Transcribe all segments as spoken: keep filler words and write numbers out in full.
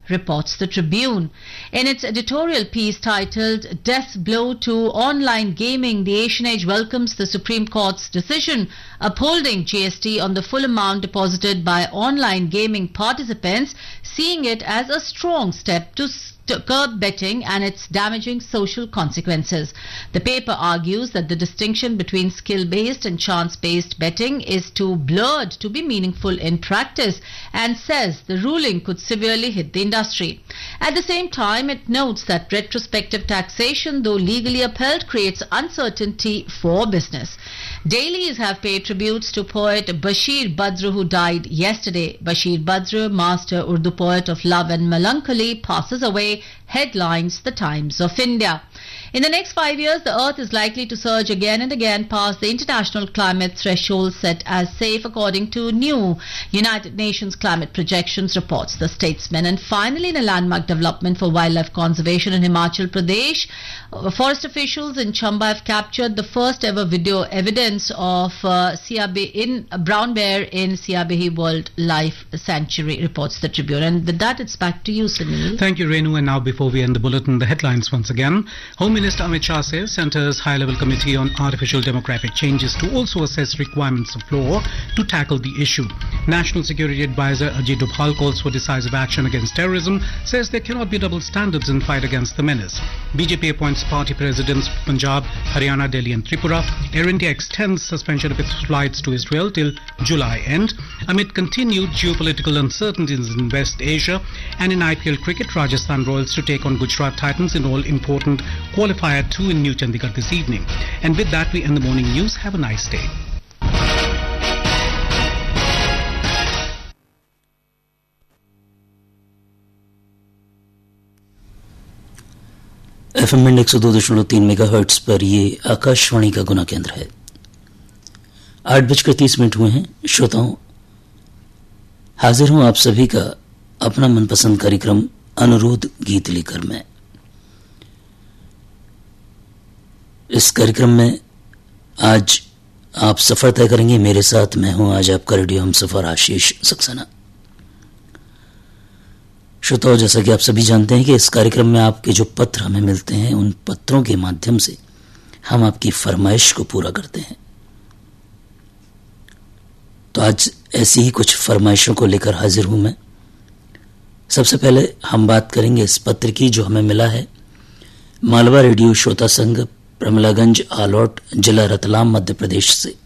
reports the Tribune. In its editorial piece titled Death Blow to Online Gaming, the Asian Age welcomes the Supreme Court's decision upholding G S T on the full amount deposited by online gaming participants, seeing it as a strong step to to curb betting and its damaging social consequences. The paper argues that the distinction between skill-based and chance-based betting is too blurred to be meaningful in practice and says the ruling could severely hit the industry. At the same time, it notes that retrospective taxation, though legally upheld, creates uncertainty for business. Dailies have paid tributes to poet Bashir Badr, who died yesterday. Bashir Badr, master Urdu poet of love and melancholy, passes away, headlines The Times of India. In the next five years, the Earth is likely to surge again and again past the international climate threshold set as safe according to new United Nations climate projections, reports the Statesman. And finally, in a landmark development for wildlife conservation in Himachal Pradesh, forest officials in Chamba have captured the first ever video evidence of uh, Siabe in uh, brown bear in Siabehi Wildlife Sanctuary, reports the Tribune. And with that, it's back to you, Sunil. Thank you, Renu. And now, before we end the bulletin, the headlines once again. Home Minister Amit Shah says Centre's high-level committee on artificial demographic changes to also assess requirements of law to tackle the issue. National Security Advisor Ajit Dubhal calls for decisive action against terrorism, says there cannot be double standards in fight against the menace. B J P appoints party presidents Punjab, Haryana, Delhi and Tripura. Air India extends suspension of its flights to Israel till July end. Amid continued geopolitical uncertainties in West Asia, and in I P L cricket, Rajasthan Royals to take on Gujarat Titans in all important qualifier two in New Chandigarh this evening. And with that, we end the morning news. Have a nice day. F M एक सौ दो दशमलव तीन mega hertz पर ये आकाशवाणी का गुना केंद्र है। आठ बजकर तीस मिनट हुए हैं। श्रोताओं, हाजिर हूं आप सभी का अपना मनपसंद कार्यक्रम अनुरोध गीत लेकर। मैं इस कार्यक्रम में आज आप सफर तय करेंगे मेरे साथ। मैं हूं आज आपका रेडियो हम सफर आशीष सक्सेना। श्रोताओं, जैसा कि आप सभी जानते हैं कि इस कार्यक्रम में आपके जो पत्र हमें मिलते हैं, उन पत्रों के माध्यम से हम आपकी फरमाइश को पूरा करते हैं। तो आज ऐसी ही कुछ फरमाइशों को लेकर हाजिर हूं मैं। सबसे पहले हम बात करेंगे इस पत्र की जो हमें मिला है मालवा रेडियो श्रोता संघ, प्रमिलागंज, आलौट, जिला रतलाम, मध्य प्रदेश से।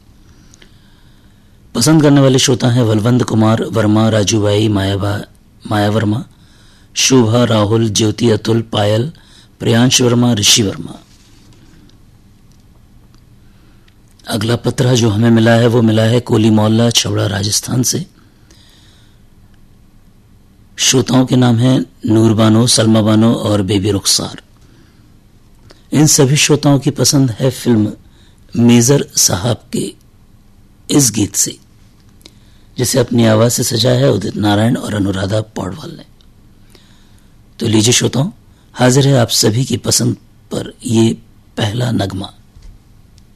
पसंद करने वाले श्रोता हैं बलवंत कुमार वर्मा, राजूबाई, माया माया वर्मा, शोभा, राहुल, ज्योति, अतुल, पायल, प्रियांश वर्मा, ऋषि वर्मा। अगला पत्र जो हमें मिला है वो मिला है कोली मोहल्ला, छवड़ा, राजस्थान से। श्रोताओं के नाम हैं नूर बानो, सलमा बानो और बेबी रुखसार। इन सभी श्रोताओं की पसंद है फिल्म मेजर साहब के इस गीत से, जिसे अपनी आवाज से सजाया है उदित नारायण और अनुराधा पौडवाल ने। तो लीजिए श्रोताओं, हाजिर है आप सभी की पसंद पर ये पहला नगमा।